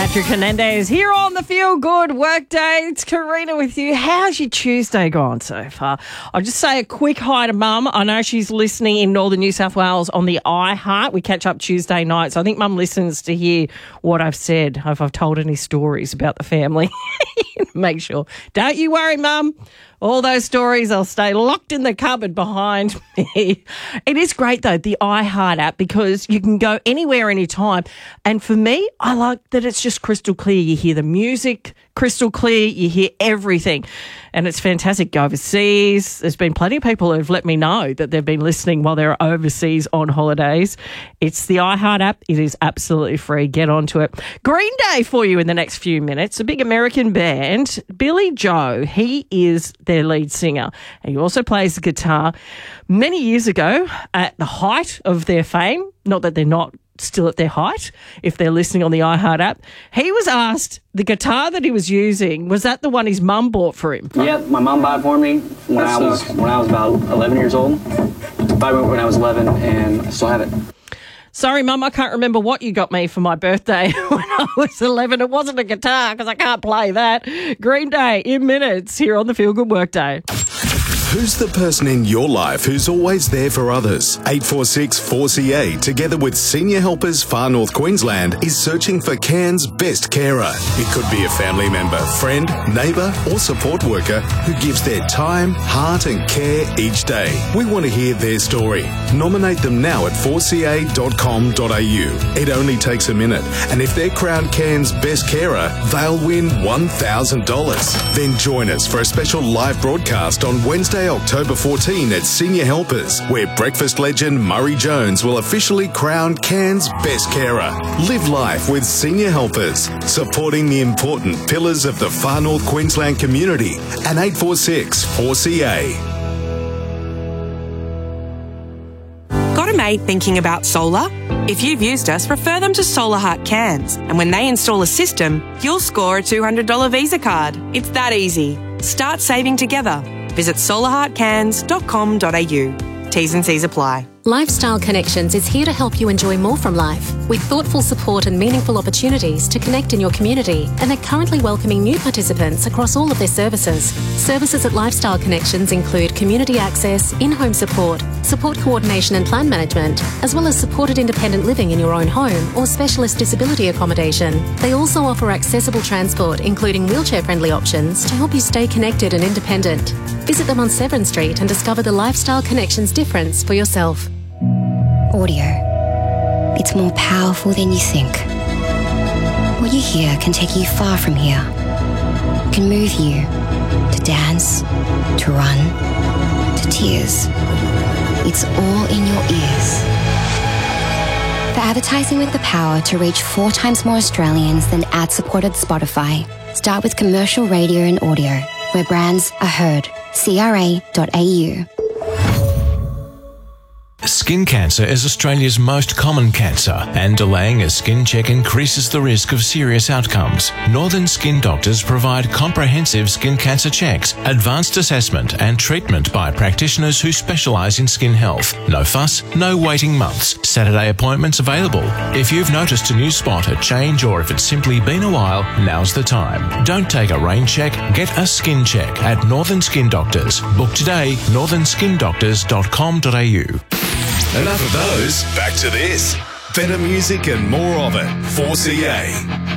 Patrick Hernandez here on the Feel Good Workday. It's Karina with you. How's your Tuesday gone so far? I'll just say a quick hi to Mum. I know she's listening in northern New South Wales on the iHeart. We catch up Tuesday night, so I think Mum listens to hear what I've said, if I've told any stories about the family. Make sure. Don't you worry, Mum. All those stories, I'll stay locked in the cupboard behind me. It is great, though, the iHeart app, because you can go anywhere, anytime. And for me, I like that it's just crystal clear. You hear the music crystal clear. You hear everything. And it's fantastic. Go overseas. There's been plenty of people who've let me know that they've been listening while they're overseas on holidays. It's the iHeart app. It is absolutely free. Get onto it. Green Day for you in the next few minutes. A big American band. Billy Joe, he is their lead singer. And he also plays the guitar. Many years ago, at the height of their fame, not that they're not still at their height, if they're listening on the iHeart app, he was asked the guitar that he was using, was that the one his mum bought for him? Yep, my mom bought it for me when I was about 11 years old. I went when I was 11 and I still have it. Sorry, Mum, I can't remember what you got me for my birthday when I was 11. It wasn't a guitar because I can't play that. Green Day in minutes here on the Feel Good Workday. Who's the person in your life who's always there for others? 846 4CA, together with Senior Helpers Far North Queensland, is searching for Cairns' best carer. It could be a family member, friend, neighbour or support worker who gives their time, heart and care each day. We want to hear their story. Nominate them now at 4ca.com.au. It only takes a minute, and if they're crowned Cairns' best carer, they'll win $1,000. Then join us for a special live broadcast on Wednesday, October 14 at Senior Helpers, where breakfast legend Murray Jones will officially crown Cairns' best carer. Live life with Senior Helpers, supporting the important pillars of the Far North Queensland community. And 846 4CA. Got a mate thinking about solar? If you've used us, refer them to Solar Heart Cairns. And when they install a system, you'll score a $200 Visa card. It's that easy. Start saving together. Visit solarheartcairns.com.au. T's and C's apply. Lifestyle Connections is here to help you enjoy more from life with thoughtful support and meaningful opportunities to connect in your community, and they're currently welcoming new participants across all of their services. Services at Lifestyle Connections include community access, in-home support, support coordination and plan management, as well as supported independent living in your own home or specialist disability accommodation. They also offer accessible transport, including wheelchair-friendly options, to help you stay connected and independent. Visit them on Severn Street and discover the Lifestyle Connections difference for yourself. Audio. It's more powerful than you think. What you hear can take you far from here. It can move you to dance, to run, to tears. It's all in your ears. For advertising with the power to reach 4 times more Australians than ad-supported Spotify, start with commercial radio and audio, where brands are heard. CRA.au. Skin cancer is Australia's most common cancer, and delaying a skin check increases the risk of serious outcomes. Northern Skin Doctors provide comprehensive skin cancer checks, advanced assessment and treatment by practitioners who specialise in skin health. No fuss, no waiting months. Saturday appointments available. If you've noticed a new spot, a change, or if it's simply been a while, now's the time. Don't take a rain check, get a skin check at Northern Skin Doctors. Book today, northernskindoctors.com.au. Enough of those. Back to this. Better music and more of it. 4CA.